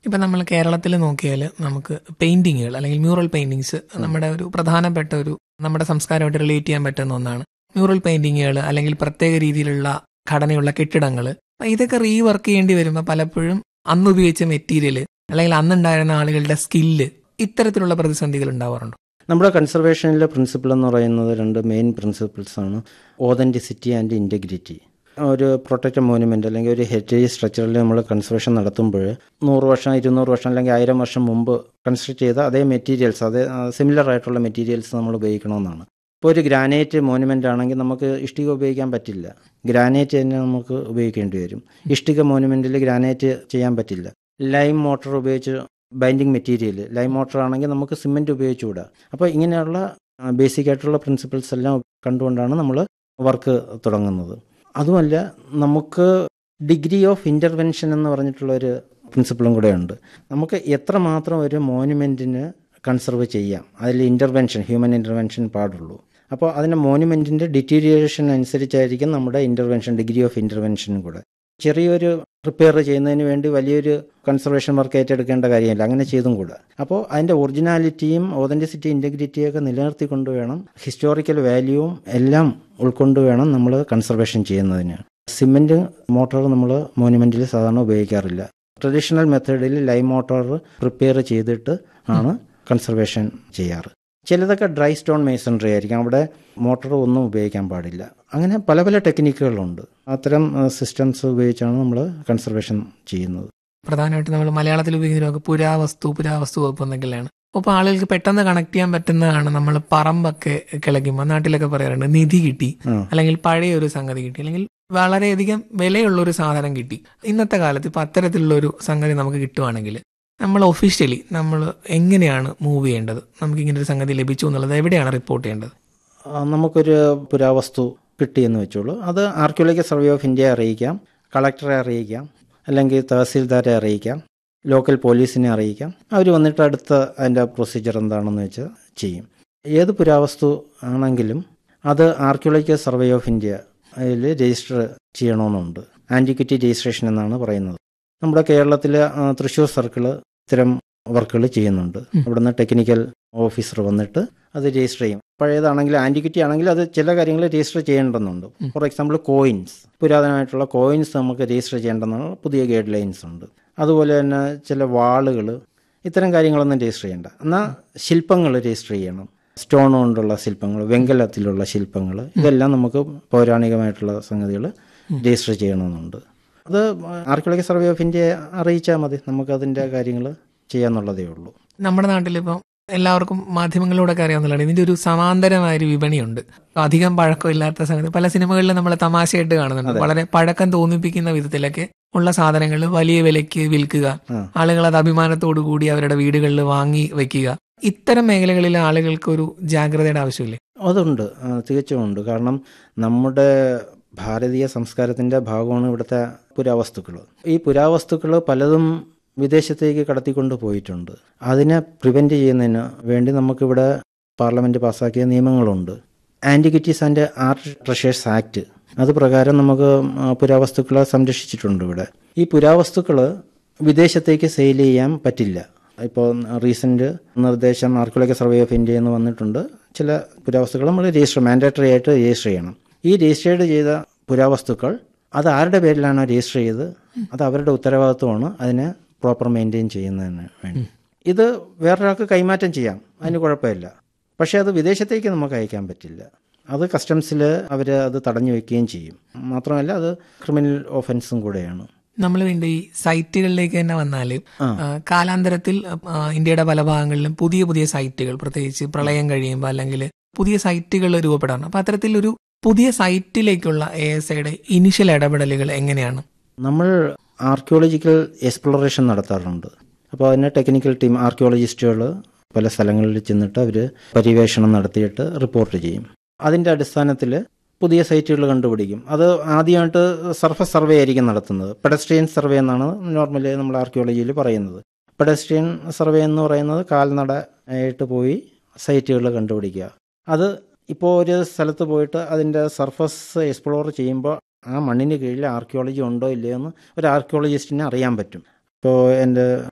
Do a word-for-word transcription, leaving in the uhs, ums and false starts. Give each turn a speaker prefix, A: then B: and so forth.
A: ഇപ്പം നമ്മൾ കേരളത്തിൽ നോക്കിയാൽ നമുക്ക് പെയിന്റിങ്ങുകൾ അല്ലെങ്കിൽ മ്യൂറൽ പെയിന്റിങ്സ് നമ്മുടെ ഒരു പ്രധാനപ്പെട്ട ഒരു നമ്മുടെ സംസ്കാരമായിട്ട് റിലേറ്റ് ചെയ്യാൻ പറ്റുന്ന ഒന്നാണ്. മ്യൂറൽ പെയിന്റിങ്ങുകൾ അല്ലെങ്കിൽ പ്രത്യേക രീതിയിലുള്ള ഘടനയുള്ള കെട്ടിടങ്ങൾ, ഇതൊക്കെ റീവർക്ക് ചെയ്യേണ്ടി വരുമ്പോൾ പലപ്പോഴും അന്ന് ഉപയോഗിച്ച മെറ്റീരിയൽ അല്ലെങ്കിൽ അന്നുണ്ടായിരുന്ന ആളുകളുടെ സ്കില്ല്, ഇത്തരത്തിലുള്ള പ്രതിസന്ധികൾ ഉണ്ടാവാറുണ്ട്.
B: നമ്മുടെ കൺസർവേഷനിലെ പ്രിൻസിപ്പിൾ എന്ന് പറയുന്നത് രണ്ട് മെയിൻ പ്രിൻസിപ്പിൾസ് ആണ്: ഓതൻറ്റിസിറ്റി ആൻഡ് ഇൻറ്റഗ്രിറ്റി. ഒരു പ്രൊട്ടക്റ്റഡ് മോനുമെൻ്റ് അല്ലെങ്കിൽ ഒരു ഹെറിറ്റേജ് സ്ട്രക്ചറിൽ നമ്മൾ കൺസർവേഷൻ നടത്തുമ്പോൾ നൂറ് വർഷം ഇരുന്നൂറ് വർഷം അല്ലെങ്കിൽ ആയിരം വർഷം മുമ്പ് കൺസ്ട്രക്ട് ചെയ്ത അതേ മെറ്റീരിയൽസ്, അതേ സിമിലർ ആയിട്ടുള്ള മെറ്റീരിയൽസ് നമ്മൾ ഉപയോഗിക്കണമെന്നാണ്. ഇപ്പോൾ ഒരു ഗ്രാനൈറ്റ് മോനുമെൻ്റ് ആണെങ്കിൽ നമുക്ക് ഇഷ്ടിക ഉപയോഗിക്കാൻ പറ്റില്ല, ഗ്രാനൈറ്റ് തന്നെ നമുക്ക് ഉപയോഗിക്കേണ്ടി വരും. ഇഷ്ടിക മോനുമെൻറ്റിൽ ഗ്രാനൈറ്റ് ചെയ്യാൻ പറ്റില്ല. ലൈം മോട്ടർ ഉപയോഗിച്ച് ബൈൻഡിങ് മെറ്റീരിയൽ, ലൈം മോട്ടർ ആണെങ്കിൽ നമുക്ക് സിമെൻറ്റ് ഉപയോഗിച്ചുകൂടാ. അപ്പോൾ ഇങ്ങനെയുള്ള ബേസിക് ആയിട്ടുള്ള പ്രിൻസിപ്പിൾസ് എല്ലാം കണ്ടുകൊണ്ടാണ് നമ്മൾ വർക്ക് തുടങ്ങുന്നത്. അതുമല്ല, നമുക്ക് ഡിഗ്രി ഓഫ് ഇൻ്റർവെൻഷൻ എന്ന് പറഞ്ഞിട്ടുള്ളൊരു പ്രിൻസിപ്പിളും കൂടെ ഉണ്ട്. നമുക്ക് എത്രമാത്രം ഒരു മോനുമെൻറ്റിന് കൺസർവ് ചെയ്യാം, അതിൽ ഇൻ്റർവെൻഷൻ, ഹ്യൂമൻ ഇൻ്റർവെൻഷൻ പാടുള്ളൂ. അപ്പോൾ അതിൻ്റെ മോനുമെൻറ്റിൻ്റെ ഡിറ്റീരിയേഷൻ അനുസരിച്ചായിരിക്കും നമ്മുടെ ഇൻ്റർവെൻഷൻ, ഡിഗ്രി ഓഫ് ഇൻ്റർവെൻഷനും കൂടെ. ചെറിയൊരു റിപ്പയർ ചെയ്യുന്നതിന് വേണ്ടി വലിയൊരു കൺസർവേഷൻ വർക്ക് ഏറ്റെടുക്കേണ്ട കാര്യമില്ല, അങ്ങനെ ചെയ്തും കൂടെ. അപ്പോൾ അതിൻ്റെ ഒറിജിനാലിറ്റിയും ഓതൻറ്റിസിറ്റി ഇൻറ്റഗ്രിറ്റിയൊക്കെ നിലനിർത്തിക്കൊണ്ട് വേണം, ഹിസ്റ്റോറിക്കൽ വാല്യൂവും എല്ലാം ഉൾക്കൊണ്ട് വേണം നമ്മൾ കൺസർവേഷൻ ചെയ്യുന്നതിന്. സിമെൻറ്റ് മോട്ടോർ നമ്മൾ മോനുമെൻറ്റിൽ സാധാരണ ഉപയോഗിക്കാറില്ല. ട്രഡീഷണൽ മെത്തേഡിൽ ലൈം മോട്ടോർ പ്രിപ്പയർ ചെയ്തിട്ട് ആണ് കൺസർവേഷൻ ചെയ്യാറ്. ചിലതൊക്കെ ഡ്രൈ സ്റ്റോൺ മേസൺറി ആയിരിക്കും, അവിടെ മോട്ടോർ ഒന്നും ഉപയോഗിക്കാൻ പാടില്ല. അങ്ങനെ പല പല ടെക്നിക്കുകളുണ്ട്. അത്തരം സിസ്റ്റംസ് ഉപയോഗിച്ചാണ് നമ്മൾ കൺസർവേഷൻ ചെയ്യുന്നത്.
A: പ്രധാനമായിട്ട് നമ്മൾ മലയാളത്തിൽ ഉപയോഗിക്കുന്ന പുരാവസ്തു പുരാവസ്തു വകുപ്പ് എന്നൊക്കെയാണ്. അപ്പോൾ ആളുകൾക്ക് പെട്ടെന്ന് കണക്ട് ചെയ്യാൻ പറ്റുന്നതാണ്. നമ്മൾ പറമ്പൊക്കെ കിളയ്ക്കുമ്പോൾ നാട്ടിലൊക്കെ പറയാറുണ്ട് നിധി കിട്ടി, അല്ലെങ്കിൽ പഴയ ഒരു സംഗതി കിട്ടി, അല്ലെങ്കിൽ വളരെയധികം വിലയുള്ളൊരു സാധനം കിട്ടി. ഇന്നത്തെ കാലത്ത് ഇപ്പം അത്തരത്തിലുള്ളൊരു സംഗതി നമുക്ക് കിട്ടുവാണെങ്കിൽ നമ്മൾ ഒഫീഷ്യലി നമ്മൾ എങ്ങനെയാണ് മൂവ് ചെയ്യേണ്ടത്? നമുക്ക് ഇങ്ങനെ ഒരു സംഗതി ലഭിച്ചു എന്നുള്ളത് എവിടെയാണ് റിപ്പോർട്ട് ചെയ്യേണ്ടത്?
B: നമുക്കൊരു പുരാവസ്തു കിട്ടിയെന്ന് വെച്ചോളൂ, അത് ആർക്കിയോളജിക്കൽ സർവേ ഓഫ് ഇന്ത്യയെ അറിയിക്കാം, കളക്ടറെ അറിയിക്കാം, അല്ലെങ്കിൽ തഹസീൽദാരെ അറിയിക്കാം, ലോക്കൽ പോലീസിനെ അറിയിക്കാം. അവർ വന്നിട്ട് അടുത്ത അതിൻ്റെ പ്രൊസീജിയർ എന്താണെന്ന് വെച്ചാൽ ചെയ്യും. ഏത് പുരാവസ്തു ആണെങ്കിലും അത് ആർക്കിയോളജിക്കൽ സർവേ ഓഫ് ഇന്ത്യ അതിൽ രജിസ്റ്റർ ചെയ്യണമെന്നുണ്ട്. ആൻറ്റിക്വിറ്റി രജിസ്ട്രേഷൻ എന്നാണ് പറയുന്നത്. നമ്മുടെ കേരളത്തിൽ തൃശ്ശൂർ സർക്കിൾ ഇത്തരം വർക്കുകൾ ചെയ്യുന്നുണ്ട്. അവിടുന്ന് ടെക്നിക്കൽ ഓഫീസർ വന്നിട്ട് അത് രജിസ്റ്റർ ചെയ്യും. പഴയതാണെങ്കിൽ ആൻറ്റിക്വിറ്റി ആണെങ്കിൽ അത് ചില കാര്യങ്ങൾ രജിസ്റ്റർ ചെയ്യേണ്ടതുണ്ട്. ഫോർ എക്സാമ്പിൾ കോയിൻസ്, പുരാതനമായിട്ടുള്ള കോയിൻസ് നമുക്ക് രജിസ്റ്റർ ചെയ്യേണ്ടെന്നാണ് പുതിയ ഗൈഡ് ലൈൻസ് ഉണ്ട്. അതുപോലെ തന്നെ ചില വാളുകൾ, ഇത്തരം കാര്യങ്ങളൊന്നും രജിസ്റ്റർ ചെയ്യേണ്ട. എന്നാൽ ശില്പങ്ങൾ രജിസ്റ്റർ ചെയ്യണം. സ്റ്റോൺ കൊണ്ടുള്ള ശില്പങ്ങൾ, വെങ്കലത്തിലുള്ള ശില്പങ്ങൾ, ഇതെല്ലാം നമുക്ക് പൗരാണികമായിട്ടുള്ള സംഗതികൾ രജിസ്റ്റർ ചെയ്യണമെന്നുണ്ട്. അത് ആർക്കിയോളജിക്കൽ സർവേ ഓഫ് ഇന്ത്യയെ അറിയിച്ചാൽ മതി, നമുക്കതിൻ്റെ കാര്യങ്ങൾ ചെയ്യാന്നുള്ളതേ ഉള്ളൂ.
A: നമ്മുടെ നാട്ടിലിപ്പം എല്ലാവർക്കും മാധ്യമങ്ങളിലൂടെയൊക്കെ അറിയാവുന്നതാണ് ഇതിൻ്റെ ഒരു സമാന്തരമായൊരു വിപണിയുണ്ട്. അധികം പഴക്കമില്ലാത്ത സംഗതി പല സിനിമകളിലും നമ്മൾ തമാശയായിട്ട് കാണുന്നുണ്ട്. വളരെ പഴക്കം തോന്നിപ്പിക്കുന്ന വിധത്തിലൊക്കെ ഉള്ള സാധനങ്ങൾ വലിയ വിലയ്ക്ക് വിൽക്കുക, ആളുകൾ അത് അഭിമാനത്തോടു കൂടി അവരുടെ വീടുകളിൽ വാങ്ങി വെക്കുക. ഇത്തരം മേഖലകളിൽ ആളുകൾക്ക് ഒരു ജാഗ്രതയുടെ ആവശ്യമില്ലേ?
B: അതുണ്ട്, തികച്ചും ഉണ്ട്. കാരണം നമ്മുടെ ഭാരതീയ സംസ്കാരത്തിൻ്റെ ഭാഗമാണ് ഇവിടുത്തെ പുരാവസ്തുക്കൾ. ഈ പുരാവസ്തുക്കൾ പലതും വിദേശത്തേക്ക് കടത്തിക്കൊണ്ട് പോയിട്ടുണ്ട്. അതിനെ പ്രിവെൻറ്റ് ചെയ്യുന്നതിന് വേണ്ടി നമുക്കിവിടെ പാർലമെൻറ്റ് പാസ്സാക്കിയ നിയമങ്ങളുണ്ട്. Antiquities and art treasures act, അത് പ്രകാരം നമുക്ക് പുരാവസ്തുക്കളെ സംരക്ഷിച്ചിട്ടുണ്ട് ഇവിടെ. ഈ പുരാവസ്തുക്കൾ വിദേശത്തേക്ക് സെയിൽ ചെയ്യാൻ പറ്റില്ല. ഇപ്പോൾ റീസെൻറ്റ് നിർദ്ദേശം ആർക്കിയോളജിക്കൽ സർവേ ഓഫ് ഇന്ത്യ എന്ന് വന്നിട്ടുണ്ട്. ചില പുരാവസ്തുക്കൾ നമ്മൾ രജിസ്റ്റർ മാൻഡേറ്ററി ആയിട്ട് രജിസ്റ്റർ ചെയ്യണം. ഈ രജിസ്റ്റേർഡ് ചെയ്ത പുരാവസ്തുക്കൾ അത് ആരുടെ പേരിലാണോ രജിസ്റ്റർ ചെയ്ത് അത് അവരുടെ ഉത്തരവാദിത്വമാണ് അതിനെ പ്രോപ്പർ മെയിൻറ്റെയിൻ ചെയ്യുന്നതിന് വേണ്ടി. ഇത് വേറൊരാൾക്ക് കൈമാറ്റം ചെയ്യാം, അതിന് കുഴപ്പമില്ല. പക്ഷേ അത് വിദേശത്തേക്ക് നമുക്ക് അയക്കാൻ പറ്റില്ല. അത് കസ്റ്റംസിൽ അവർ അത് തടഞ്ഞു വയ്ക്കുകയും ചെയ്യും. മാത്രമല്ല അത് ക്രിമിനൽ ഓഫൻസും കൂടെയാണ്.
A: നമ്മൾ വീണ്ടും ഈ സൈറ്റുകളിലേക്ക് തന്നെ വന്നാൽ കാലാന്തരത്തിൽ ഇന്ത്യയുടെ പല ഭാഗങ്ങളിലും പുതിയ പുതിയ സൈറ്റുകൾ, പ്രത്യേകിച്ച് പ്രളയം കഴിയുമ്പോൾ അല്ലെങ്കിൽ പുതിയ സൈറ്റുകൾ രൂപപ്പെടാറുണ്ട്. അപ്പോൾ അത്തരത്തിലൊരു പുതിയ സൈറ്റിലേക്കുള്ള എ എസ് ഐയുടെ ഇനിഷ്യൽ ഇടപെടലുകൾ എങ്ങനെയാണ്?
B: നമ്മൾ ആർക്കിയോളജിക്കൽ എക്സ്പ്ലോറേഷൻ നടത്താറുണ്ട്. അപ്പോൾ അതിന് ടെക്നിക്കൽ ടീം ആർക്കിയോളജിസ്റ്റുകൾ പല സ്ഥലങ്ങളിൽ ചെന്നിട്ട് അവർ പര്യവേഷണം നടത്തിയിട്ട് റിപ്പോർട്ട് ചെയ്യും. അതിൻ്റെ അടിസ്ഥാനത്തിൽ പുതിയ സൈറ്റുകൾ കണ്ടുപിടിക്കും. അത് ആദ്യമായിട്ട് സർഫസ് സർവേ ആയിരിക്കും നടത്തുന്നത്. പെഡസ്ട്രിയൻ സർവേ എന്നാണ് നോർമലി നമ്മൾ ആർക്കിയോളജിയിൽ പറയുന്നത്. പെഡസ്ട്രിയൻ സർവേ എന്ന് പറയുന്നത് കാൽനട ആയിട്ട് പോയി സൈറ്റുകൾ കണ്ടുപിടിക്കുക. അത് ഇപ്പോൾ ഒരു സ്ഥലത്ത് പോയിട്ട് അതിൻ്റെ സർഫസ് എക്സ്പ്ലോർ ചെയ്യുമ്പോൾ ആ മണ്ണിന് കീഴിൽ ആർക്കിയോളജി ഉണ്ടോ ഇല്ലയോ എന്ന് ഒരു ആർക്കിയോളജിസ്റ്റിനെ അറിയാൻ പറ്റും. ഇപ്പോൾ എൻ്റെ